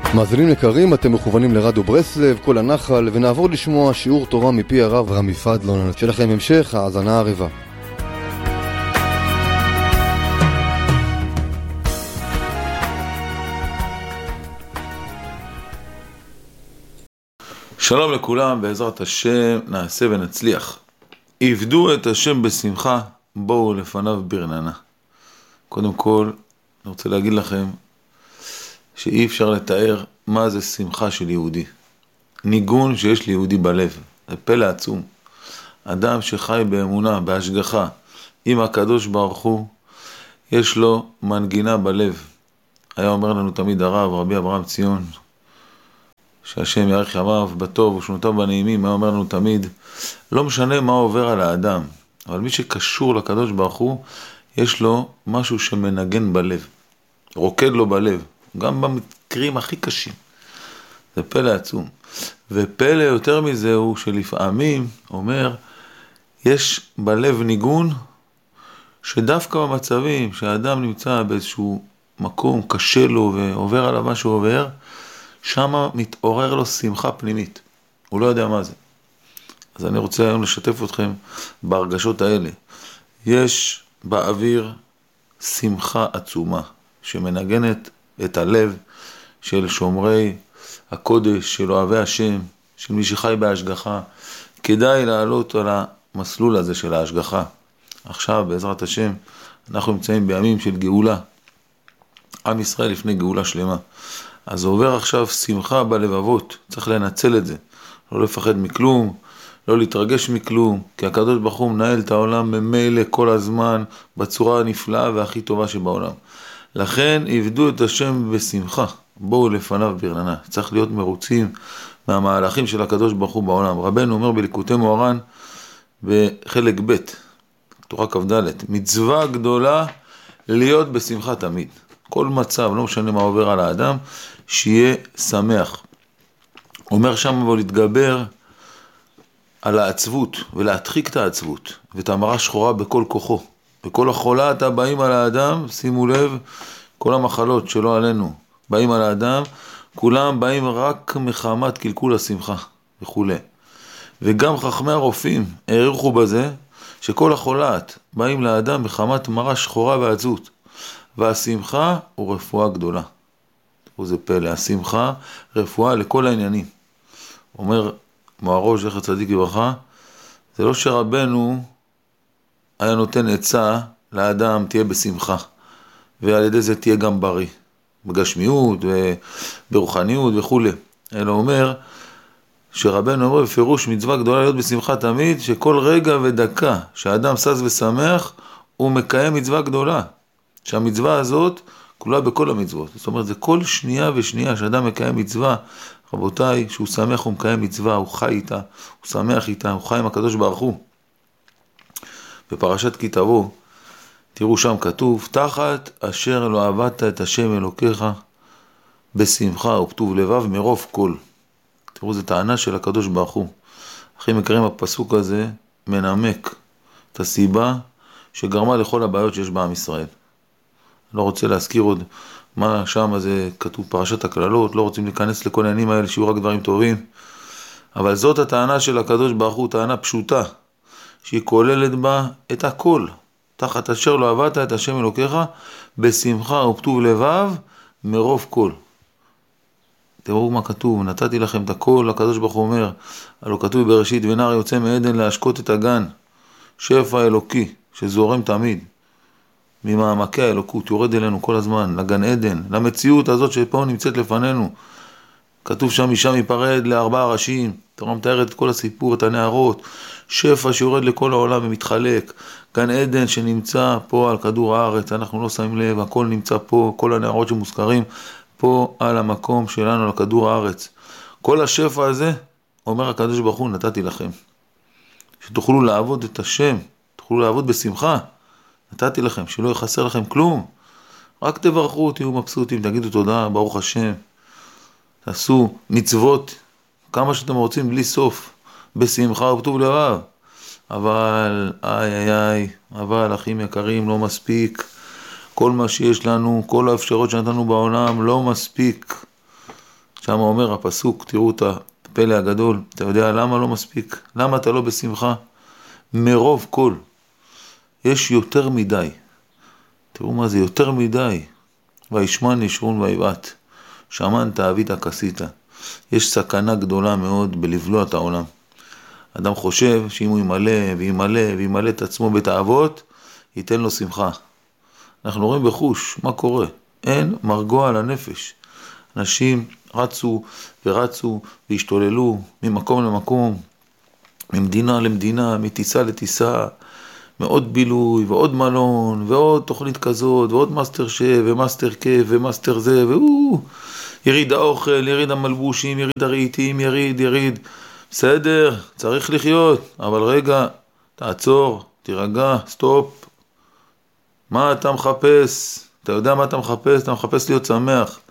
מאזינים יקרים, אתם מכוונים לרדיו ברסלב, כל הנחל, ונעבור לשמוע שיעור תורה מפי הרב רמי פדלון. שיהיה לכם המשך האזנה ערבה. שלום לכולם, בעזרת השם נעשה ונצליח. עבדו את השם בשמחה, בואו לפניו ברננה. קודם כל, אני רוצה להגיד לכם שאי אפשר לתאר מה זה שמחה של יהודי. ניגון שיש ליהודי בלב, זה פלא עצום. אדם שחי באמונה, בהשגחה, עם הקדוש ברוך הוא, יש לו מנגינה בלב. היה אומר לנו תמיד הרב, רבי אברהם ציון, שהשם יאריך ימיו בטוב ושנותיו בנעימים, היה אומר לנו תמיד, לא משנה מה עובר על האדם, אבל מי שקשור לקדוש ברוך הוא, יש לו משהו שמנגן בלב, רוקד לו בלב, גם במקרים הכי קשים. זה פלא עצום. ופלא יותר מזה הוא שלפעמים אומר, יש בלב ניגון, שדווקא במצבים שהאדם נמצא באיזשהו מקום קשה לו ועובר עליו מה שהוא עובר, שם מתעורר לו שמחה פנימית. הוא לא יודע מה זה. אז אני רוצה היום לשתף אתכם בהרגשות האלה. יש באוויר שמחה עצומה, שמנגנת את הלב של שומרי הקודש, של אוהבי השם, של מי שחי בהשגחה. כדאי לעלות על המסלול הזה של ההשגחה. עכשיו, בעזרת השם, אנחנו נמצאים בימים של גאולה. עם ישראל לפני גאולה שלמה. אז עובר עכשיו שמחה בלבבות, צריך לנצל את זה. לא לפחד מכלום, לא להתרגש מכלום, כי הקדוש ברוך הוא מנהל את העולם ממילא כל הזמן, בצורה הנפלאה והכי טובה שבעולם. לכן עבדו את השם בשמחה, בואו לפניו ברננה. צריך להיות מרוצים מהמהלכים של הקדוש ברוך הוא בעולם. רבנו אומר בליקוטי מוהר"ן, בחלק ב', תורה כ"ד, מצווה גדולה להיות בשמחה תמיד. כל מצב, לא משנה מה עובר על האדם, שיהיה שמח. אומר שם בו להתגבר על העצבות ולהדחיק את העצבות ואת המראה שחורה בכל כוחו. וכל החולת הבאים על האדם, שימו לב, כל המחלות שלא עלינו באים על האדם, כולם באים רק מחמת קלקול השמחה וכו'. וגם חכמי הרופאים העריכו בזה שכל החולת באים לאדם מחמת מראה שחורה ועצבות. והשמחה הוא רפואה גדולה. וזה פלא, השמחה רפואה לכל העניינים. אומר מוהרו זכר צדיק לברכה, זה לא שרבנו היה נותן עצה לאדם תהיה בשמחה, ועל ידי זה תהיה גם בריא, בגשמיות וברוחניות וכו'. אלא אומר שרבנו אומר בפירוש מצווה גדולה להיות בשמחה תמיד, שכל רגע ודקה שהאדם שש ושמח, הוא מקיים מצווה גדולה. שהמצווה הזאת כולה בכל המצוות. זאת אומרת, זה כל שנייה ושנייה שאדם מקיים מצווה, רבותיי, שהוא שמח הוא מקיים מצווה, הוא חי איתה, הוא שמח איתה, הוא חי עם הקדוש ברוך הוא. בפרשת כי תבוא, תראו שם כתוב, תחת אשר לא עבדת את השם אלוקיך בשמחה וכתוב לבב מרוב כל. תראו, זה טענה של הקדוש ברוך הוא. אחרי מכירים הפסוק הזה, מנמק את הסיבה שגרמה לכל הבעיות שיש בעם ישראל. לא רוצה להזכיר עוד מה שם זה כתוב פרשת הכללות, לא רוצים להיכנס לכל העניינים האלה שיהיו רק דברים טובים. אבל זאת הטענה של הקדוש ברוך הוא, טענה פשוטה, שהיא כוללת בה את הכל. תחת אשר לא עבדת את השם אלוקיך בשמחה וכתוב לבב מרוב כל. תראו מה כתוב, נתתי לכם את הכל, הקדוש ברוך הוא אומר, הלא כתוב בראשית ונער יוצא מעדן להשקות את הגן, שפע אלוקי שזורם תמיד. ממעמקי האלוקות, יורד אלינו כל הזמן, לגן עדן, למציאות הזאת שפה נמצאת לפנינו. כתוב שם משם ייפרד לארבעה ראשים, תורה מתארת את כל הסיפור, את הנערות, שפע שיורד לכל העולם ומתחלק, גן עדן שנמצא פה על כדור הארץ, אנחנו לא שמים לב, הכל נמצא פה, כל הנערות שמוזכרים פה על המקום שלנו, על כדור הארץ. כל השפע הזה, אומר הקדוש ברוך הוא, נתתי לכם. שתוכלו לעבוד את השם, תוכלו לעבוד בשמחה. נתתי לכם, שלא יחסר לכם כלום. רק תברכו, תהיו מבסוטים, תגידו תודה, ברוך השם. תעשו מצוות, כמה שאתם רוצים, בלי סוף, בשמחה וכתוב לבב. אבל, אבל אחים יקרים, לא מספיק. כל מה שיש לנו, כל האפשרות שנתנו בעולם, לא מספיק. שם אומר הפסוק, תראו את הפלא הגדול, אתה יודע למה לא מספיק? למה אתה לא בשמחה? מרוב כל, יש יותר מדי. תראו מה זה יותר מדי. וישמן ישרון ויבעט, שמנת אבית כסית. יש סכנה גדולה מאוד בלבלוע את העולם. אדם חושב שאם הוא ימלא וימלא וימלא את עצמו בתאוות, ייתן לו שמחה. אנחנו רואים בחוש מה קורה. אין מרגוע על הנפש. אנשים רצו ורצו והשתוללו ממקום למקום, ממדינה למדינה, מטיסה לטיסה, מעוד בילוי ועוד מלון ועוד תוכנית כזאת ועוד מאסטר שף ומאסטר כיף ומאסטר זה יריד האוכל, יריד המלבושים, יריד הרהיטים, יריד. בסדר, צריך לחיות, אבל רגע, תעצור, תירגע, סטופ. מה אתה מחפש? אתה יודע מה אתה מחפש? אתה מחפש להיות שמח.